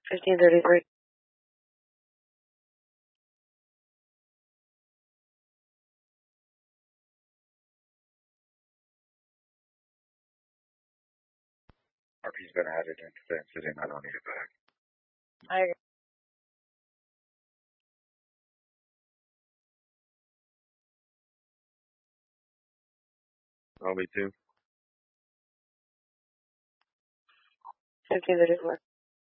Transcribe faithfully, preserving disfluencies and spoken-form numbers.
fifteen thirty-three. R P's been added into the incident. I don't need it back. I agree. Only two. fifteen thirty-four.